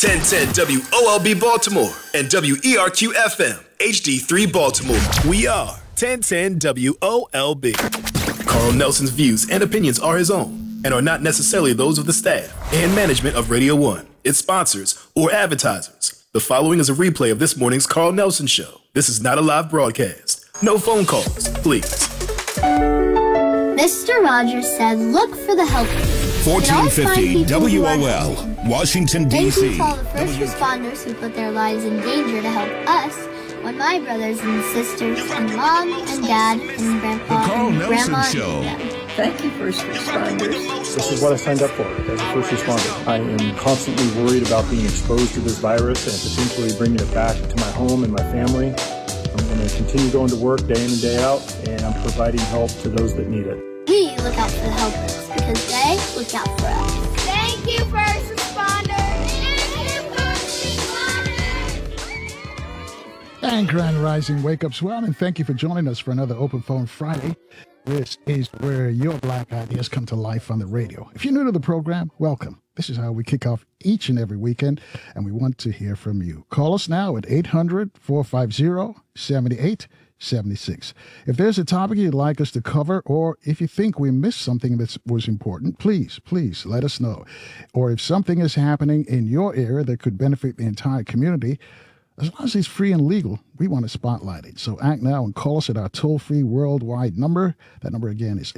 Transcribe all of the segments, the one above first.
1010 WOLB Baltimore and WERQ FM HD3 Baltimore. We are 1010 WOLB. Carl Nelson's views and opinions are his own and are not necessarily those of the staff and management of Radio 1, its sponsors, or advertisers. The following is a replay of this morning's Carl Nelson Show. This is not a live broadcast. No phone calls, please. Mr. Rogers said, look for the helpers. 1450 WOL, Washington, D.C. Thank you to all the first responders who put their lives in danger to help us when my brothers and sisters and mom and dad and grandpa and grandma Show. need them. Thank you, first responders. This is what I signed up for as a first responder. I am constantly worried about being exposed to this virus and potentially bringing it back to my home and my family. I'm going to continue going to work day in and day out, and I'm providing help to those that need it. We look out for the helpers because they look out for us. Thank you, first responders. And Grand Rising Wake Up Swell, and thank you for joining us for another Open Phone Friday. This is where your black ideas come to life on the radio. If you're new to the program, welcome. This is how we kick off each and every weekend, and we want to hear from you. Call us now at 800-450-7876. If there's a topic you'd like us to cover, or if you think we missed something that was important, please let us know. Or if something is happening in your area that could benefit the entire community, as long as it's free and legal, we want to spotlight it. So act now and call us at our toll-free worldwide number. That number again is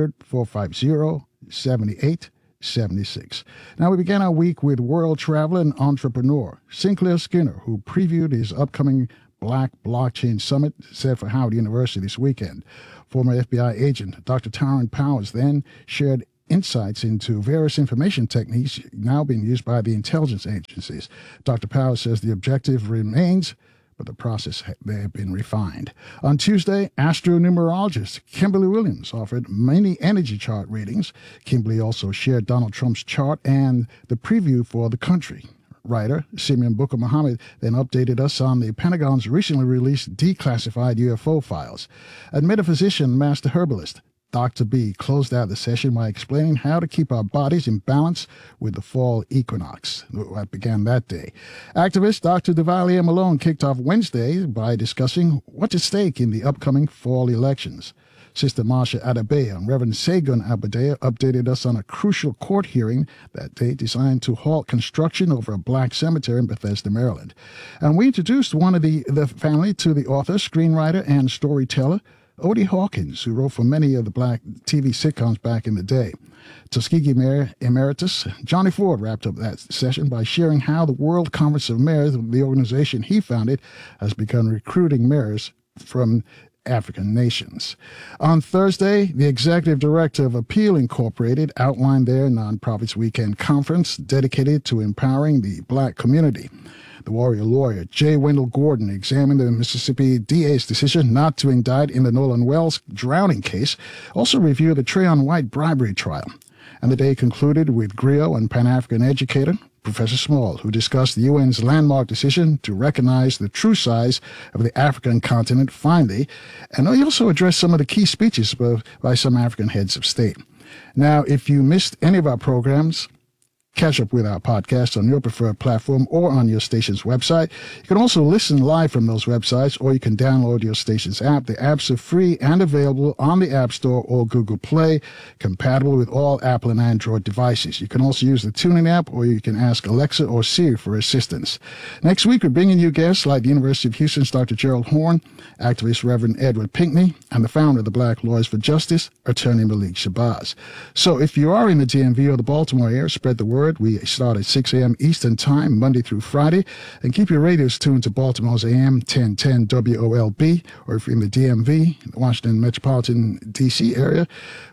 800-450-7876. Now, we began our week with world traveler and entrepreneur Sinclair Skinner, who previewed his upcoming Black Blockchain Summit set for Howard University this weekend. Former FBI agent Dr. Tyrone Powers then shared insights into various information techniques now being used by the intelligence agencies. Dr. Powers says the objective remains, but the process may have been refined. On Tuesday, astronumerologist Kimberly Williams offered many energy chart readings. Kimberly also shared Donald Trump's chart and the preview for the country. Writer Simeon Booker Muhammad then updated us on the Pentagon's recently released declassified UFO files. And metaphysician, master herbalist Dr. B closed out the session by explaining how to keep our bodies in balance with the fall equinox that began that day. Activist Dr. Devalier Malone kicked off Wednesday by discussing what's at stake in the upcoming fall elections. Sister Marsha Adebayo and Reverend Segun Abadeya updated us on a crucial court hearing that day designed to halt construction over a black cemetery in Bethesda, Maryland. And we introduced one of the family to the author, screenwriter, and storyteller, Odie Hawkins, who wrote for many of the black TV sitcoms back in the day. Tuskegee Mayor Emeritus Johnny Ford wrapped up that session by sharing how the World Conference of Mayors, the organization he founded, has begun recruiting mayors from African nations. On Thursday, the executive director of Appeal Incorporated outlined their Nonprofits Weekend Conference dedicated to empowering the black community. The warrior lawyer J. Wendell Gordon examined the Mississippi DA's decision not to indict in the Nolan Wells drowning case, also reviewed the Trayon White bribery trial. And the day concluded with griot and Pan-African educator Professor Small, who discussed the UN's landmark decision to recognize the true size of the African continent finally, and he also addressed some of the key speeches by some African heads of state. Now, if you missed any of our programs, catch up with our podcast on your preferred platform or on your station's website. You can also listen live from those websites, or you can download your station's app. The apps are free and available on the App Store or Google Play, compatible with all Apple and Android devices. You can also use the TuneIn app, or you can ask Alexa or Siri for assistance. Next week, we're bringing you guests like the University of Houston's Dr. Gerald Horn, activist Reverend Edward Pinckney, and the founder of the Black Lawyers for Justice, Attorney Malik Shabazz. So if you are in the DMV or the Baltimore area, spread the word. We start at 6 a.m. Eastern Time, Monday through Friday. And keep your radios tuned to Baltimore's AM 1010 WOLB, or if you're in the DMV, the Washington Metropolitan D.C. area,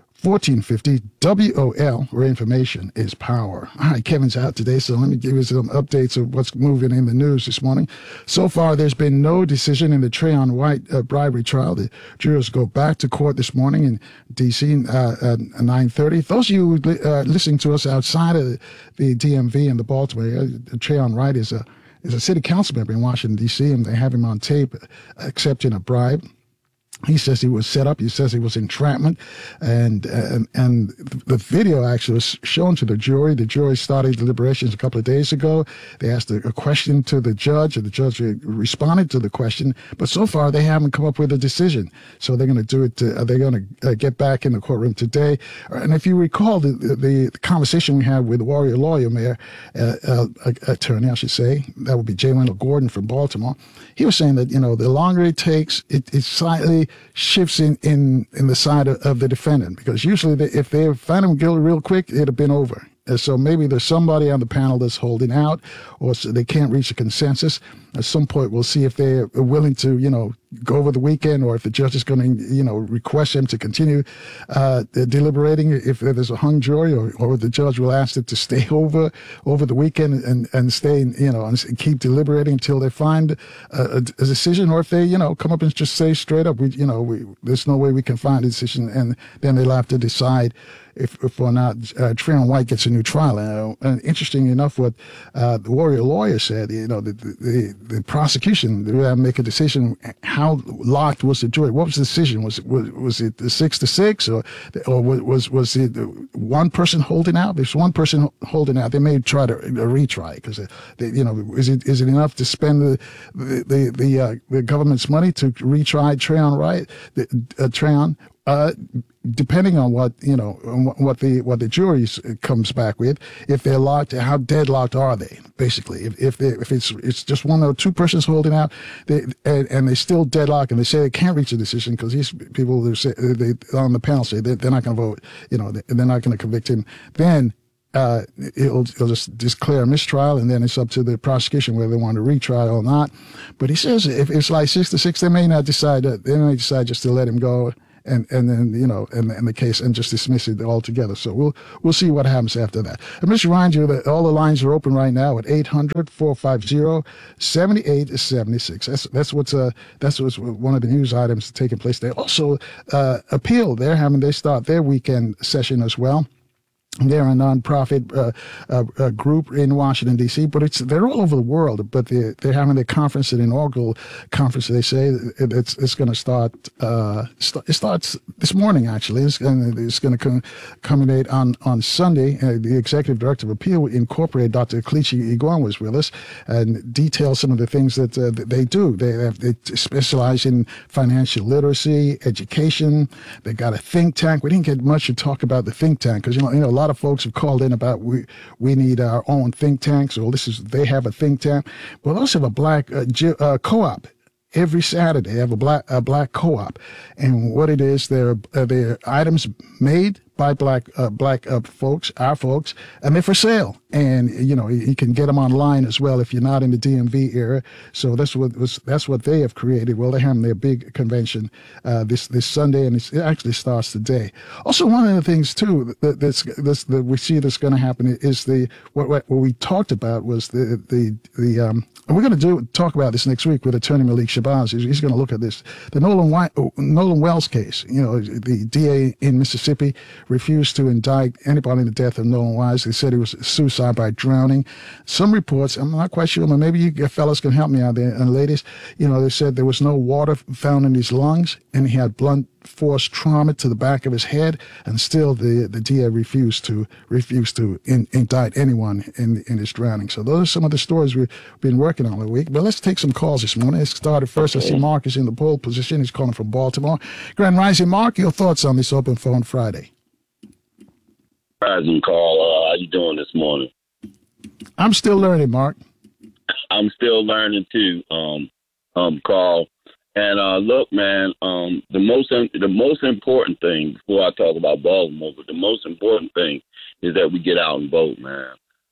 1450 WOL, where information is power. All right, Kevin's out today, so let me give you some updates of what's moving in the news this morning. So far, there's been no decision in the Trayon White bribery trial. The jurors go back to court this morning in D.C. at 9:30. Those of you listening to us outside of the DMV and the Baltimore area, Trayon White is a city council member in Washington, D.C., and they have him on tape accepting a bribe. He says he was set up. He says it was entrapment, and the video actually was shown to the jury. The jury started deliberations a couple of days ago. They asked a question to the judge, and the judge responded to the question. But so far, they haven't come up with a decision. So they're going to do it. They're going to get back in the courtroom today. And if you recall the conversation we had with Warrior Lawyer, Mayor attorney, I should say, that would be J. Wendell Gordon from Baltimore. He was saying that the longer it takes, it slightly shifts in the side of the defendant, because usually if they find him guilty real quick, it'd have been over. So maybe there's somebody on the panel that's holding out, or so they can't reach a consensus. At some point, we'll see if they're willing to, go over the weekend, or if the judge is going to, request them to continue deliberating. If there's a hung jury, or the judge will ask them to stay over the weekend and stay, and keep deliberating until they find a decision, or if they, come up and just say straight up, there's no way we can find a decision, and then they'll have to decide if or not Treon White gets a new trial. And interesting enough, what the Warrior Lawyer said, the prosecution, they would make a decision. How locked was the jury? What was the decision? Was it the 6-6, or was it one person holding out? If there's one person holding out, they may try to retry, because is it enough to spend the government's money to retry Treon? Depending on what the jury comes back with, if they're locked, how deadlocked are they? Basically, if it's just one or two persons holding out, and they still deadlock, and they say they can't reach a decision because these people they on the panel say they're not going to vote, they're not going to convict him, then it'll just declare a mistrial, and then it's up to the prosecution whether they want to retry or not. But he says if it's like 6-6, they may decide just to let him go. And then and the case, and just dismiss it altogether. So we'll see what happens after that. And just remind you that all the lines are open right now at 800-450-7876. That's what's one of the news items taking place. They also appeal. They start their weekend session as well. They're a nonprofit group in Washington, D.C., but they're all over the world. But they're having their conference, an inaugural conference. They say it's going to start. It starts this morning, actually. It's going to culminate on Sunday. The executive director of Appeal Incorporated, Dr. Kelechi Igwan, was with us and detailed some of the things that they do. They specialize in financial literacy, education. They got a think tank. We didn't get much to talk about the think tank because a lot of folks have called in about we need our own think tanks, or they have a think tank. But we also have a black co-op. Every Saturday, they have a black co-op, and what it is, they're items made by black folks, our folks, and they're for sale. And you can get them online as well if you're not in the DMV area. So that's what they have created. Well, they're having their big convention this Sunday, and it actually starts today. Also, one of the things too that we see that's going to happen is what we talked about was the and we're going to talk about this next week with Attorney Malik Shabazz. He's going to look at this. The Nolan Wells case. The DA in Mississippi refused to indict anybody in the death of Nolan Wells. They said it was suicide by drowning. Some reports, I'm not quite sure, but maybe you fellas can help me out there. And ladies, they said there was no water found in his lungs, and he had blunt force trauma to the back of his head, and still the DA refused to indict anyone in his drowning. So those are some of the stories we've been working on all week. But let's take some calls this morning. Let's start at first. I see Mark is in the pole position. He's calling from Baltimore. Grand Rising, Mark, your thoughts on this Open Phone Friday? Rising, Carl. How you doing this morning? I'm still learning, Mark. I'm still learning too, Carl. And look, man, the most important thing before I talk about Baltimore, but the most important thing is that we get out and vote, man.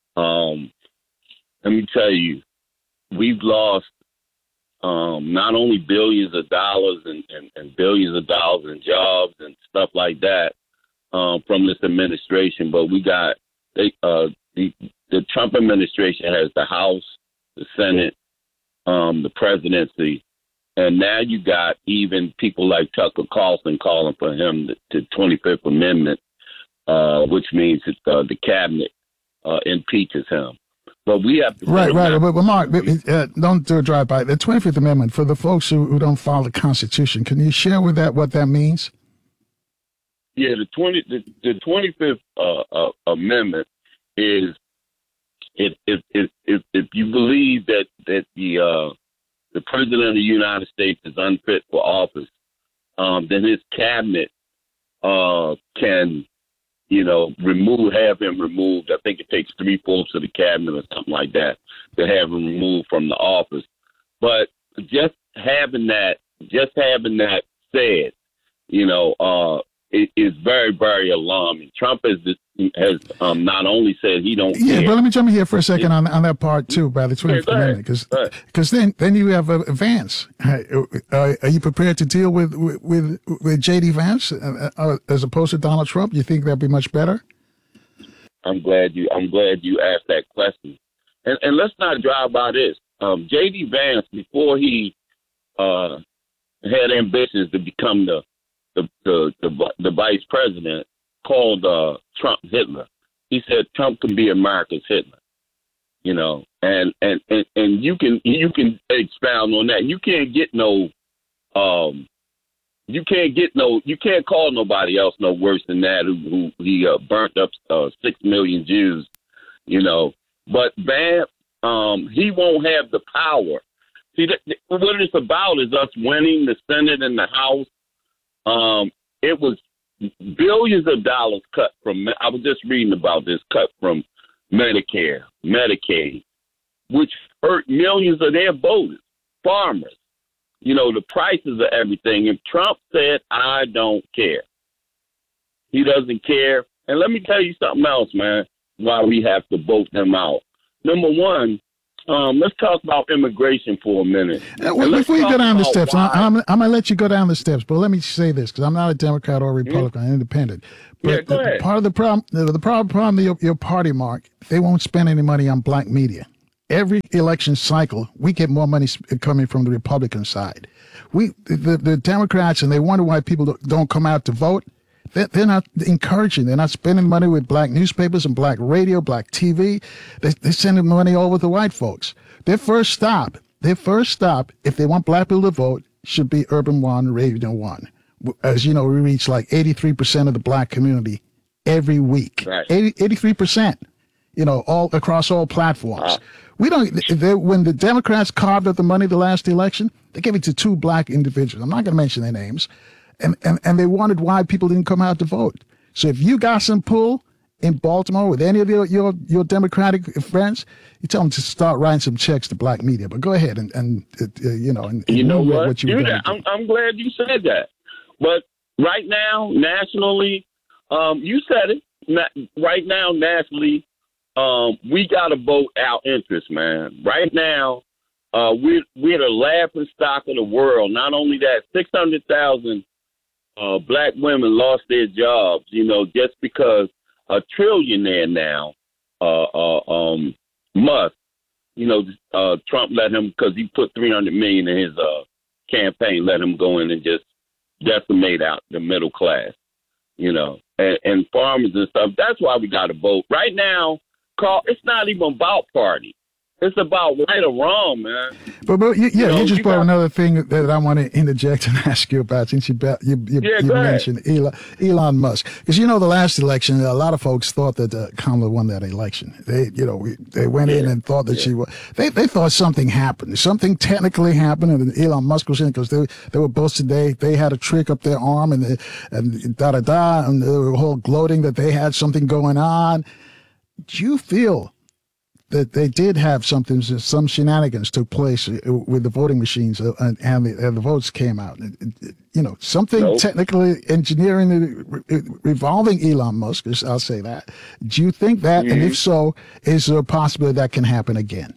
Let me tell you, we've lost not only billions of dollars and billions of dollars in jobs and stuff like that from this administration, but we got the Trump administration has the House, the Senate, the presidency. And now you got even people like Tucker Carlson calling for him the 25th Amendment, which means that the cabinet impeaches him. But we have to right. But Mark, don't do a drive-by. The 25th Amendment, for the folks who don't follow the Constitution, can you share with that what that means? Yeah, the 25th Amendment is if you believe that the President of the United States is unfit for office, then his cabinet can, have him removed. I think it takes 3/4 of the cabinet or something like that to have him removed from the office. But just having that said, it is very, very alarming. Trump has not only said he don't care. Yeah, but let me jump in here for a second on that part too, by the 25th Amendment, because then you have Vance. Are you prepared to deal with J.D. Vance as opposed to Donald Trump? You think that'd be much better? I'm glad you asked that question, and let's not drive by this. J.D. Vance, before he had ambitions to become the vice president, called Trump Hitler. He said Trump can be America's Hitler, and you can expound on that. You can't call nobody else no worse than that who he burnt up 6 million Jews, But Vance, he won't have the power. See, what it's about is us winning the Senate and the House. It was billions of dollars cut from, I was just reading about this, cut from Medicare, Medicaid, which hurt millions of their voters, farmers, the prices of everything. And Trump said, I don't care. He doesn't care. And let me tell you something else, man, why we have to vote them out. Number one, let's talk about immigration for a minute. Before you go down the steps, I'm going to let you go down the steps, but let me say this, because I'm not a Democrat or a Republican, I'm independent. But go ahead. Part of the problem your party, Mark, they won't spend any money on black media. Every election cycle, we get more money coming from the Republican side. The Democrats, and they wonder why people don't come out to vote. They're not encouraging. They're not spending money with black newspapers and black radio, black TV. They're sending money over to white folks. Their first stop, if they want black people to vote, should be Urban One, Radio One. As you know, we reach like 83% of the black community every week. Right. 83%, all across all platforms. When the Democrats carved up the money the last election, they gave it to 2 black individuals. I'm not going to mention their names. And they wondered why people didn't come out to vote. So if you got some pull in Baltimore with any of your Democratic friends, you tell them to start writing some checks to black media. But go ahead and what you do. I'm glad you said that. But right now, nationally, you said it. Right now, nationally, we got to vote our interest, man. Right now, we're the laughing stock of the world. Not only that, 600,000 black women lost their jobs, just because a trillionaire now, Musk, Trump let him, because he put $300 million in his campaign, let him go in and just decimate out the middle class, and farmers and stuff. That's why we got to vote. Right now, Carl, it's not even about party. It's about right or wrong, man. But you just brought another thing that I want to interject and ask you about, since you mentioned Elon Musk. Because the last election, a lot of folks thought that Kamala won that election. They went in and thought that she was. They thought something happened. Something technically happened, and Elon Musk was in, because they were boasted they had a trick up their arm and da-da-da, and they were all gloating that they had something going on. Do you feel that they did have some shenanigans took place with the voting machines and the votes came out? Something technically engineering revolving Elon Musk, I'll say that. Do you think that, and if so, is there a possibility that can happen again?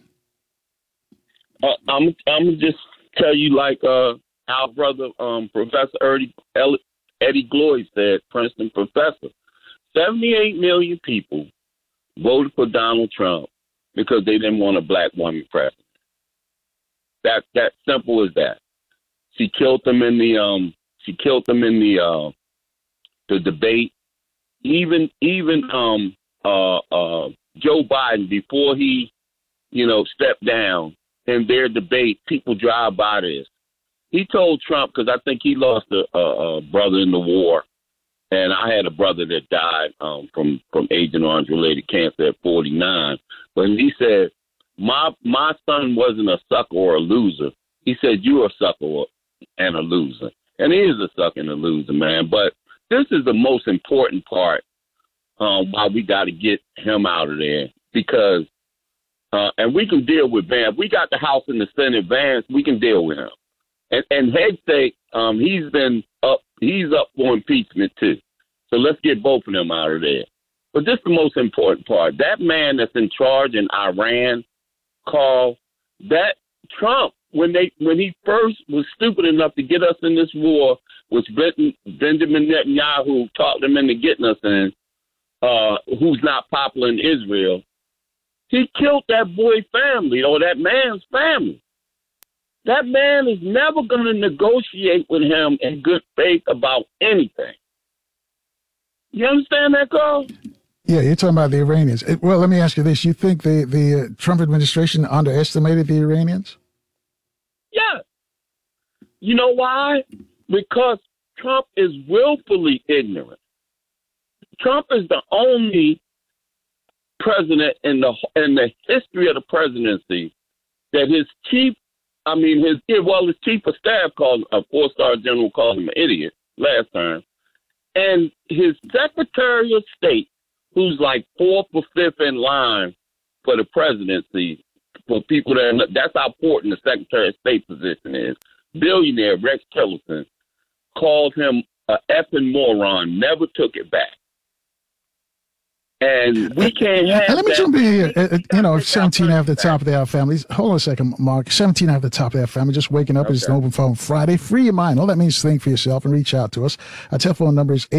I'm gonna just tell you, like our brother, Professor Eddie Gloyd said, Princeton professor, 78 million people voted for Donald Trump because they didn't want a black woman president. That simple as that. She killed them in the debate. Even Joe Biden, before he step down in their debate. People drive by this. He told Trump, because I think he lost a brother in the war, and I had a brother that died from Agent Orange-related cancer at 49. But he said, my son wasn't a sucker or a loser. He said, you're a sucker and a loser. And he is a sucker and a loser, man. But this is the most important part why we got to get him out of there. Because, and we can deal with Vance. We got the House and the Senate. Vance, we can deal with him. And Hegseth, he's up for impeachment too. So let's get both of them out of there. But this is the most important part. That man that's in charge in Iran, Carl, that Trump, when he first was stupid enough to get us in this war, which Benjamin Netanyahu talked him into getting us in, who's not popular in Israel, he killed that boy's family or that man's family. That man is never going to negotiate with him in good faith about anything. You understand that, Carl? Yeah, you're talking about the Iranians. Well, let me ask you this. You think the Trump administration underestimated the Iranians? Yeah. You know why? Because Trump is willfully ignorant. Trump is the only president in the history of the presidency that his chief of staff called a 4-star general called him an idiot last time. And his Secretary of State, who's like 4th or 5th in line for the presidency, for people that's how important the Secretary of State position is. Billionaire Rex Tillerson called him an effing moron, never took it back. And we can't have let me jump in here. 17 after the top of the hour, families. Hold on a second, Mark. 17 after the top of the family. Just waking up. Okay. It's an open phone Friday. Free your mind. All that means is think for yourself and reach out to us. Our telephone number is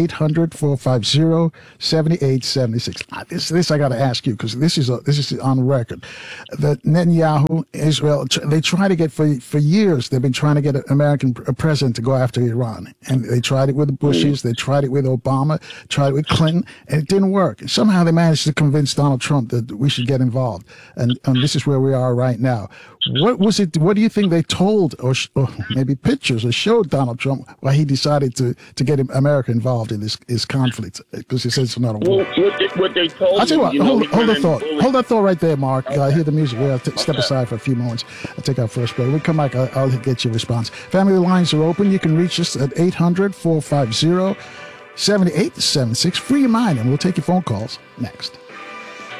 800-450-7876. This I got to ask you because this is on record. That Netanyahu, Israel, they try to get for years. They've been trying to get an American president to go after Iran, and they tried it with the Bushes. They tried it with Obama. Tried it with Clinton, and it didn't work. Somehow they managed to convince Donald Trump that we should get involved. And this is where we are right now. What was it? What do you think they told or maybe pictures or showed Donald Trump why he decided to get America involved in this conflict? Because he said it's not a war. What they told I'll tell you what, hold that thought. Hold that thought right there, Mark. Okay. Hear the music. We'll step aside for a few moments. I'll take our first break. When we come back, I'll get your response. Family lines are open. You can reach us at 800-450-7876. Free your mind, and we'll take your phone calls next.